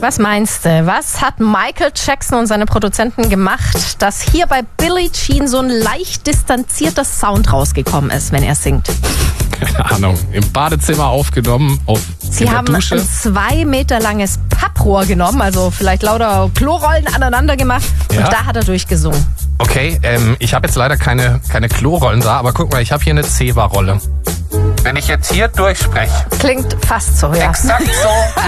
Was meinst du? Was hat Michael Jackson und seine Produzenten gemacht, dass hier bei Billie Jean so ein leicht distanzierter Sound rausgekommen ist, wenn er singt? Keine Ahnung. Im Badezimmer aufgenommen, Sie haben ein 2 Meter langes Papprohr genommen, also vielleicht lauter Klorollen aneinander gemacht und da hat er durchgesungen. Okay, ich habe jetzt leider keine Klorollen da, aber guck mal, ich habe hier eine Zewa-Rolle. Wenn ich jetzt hier durchspreche. Klingt fast so, ja. Exakt so.